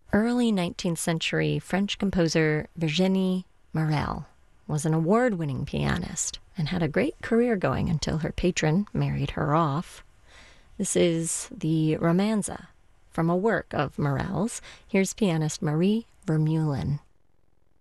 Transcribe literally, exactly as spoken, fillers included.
Early nineteenth century French composer Virginie Morel was an award-winning pianist and had a great career going until her patron married her off. This is the Romanza from a work of Morel's. Here's pianist Marie Vermeulen.